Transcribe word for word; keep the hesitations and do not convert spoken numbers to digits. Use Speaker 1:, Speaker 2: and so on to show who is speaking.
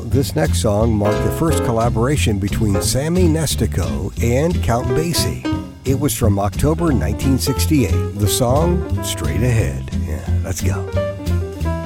Speaker 1: this next song marked the first collaboration between Sammy Nestico and Count Basie. It was from October nineteen sixty-eight. The song, Straight Ahead. Yeah, let's go.